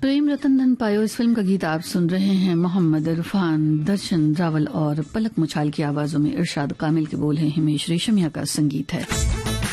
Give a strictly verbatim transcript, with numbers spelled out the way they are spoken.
प्रेम रतन धन पायो इस फिल्म का गीत आप सुन रहे हैं। मोहम्मद इरफान, दर्शन रावल और पलक मुछाल की आवाजों में इरशाद कामिल के बोल हैं, हिमेश रेशमिया का संगीत है।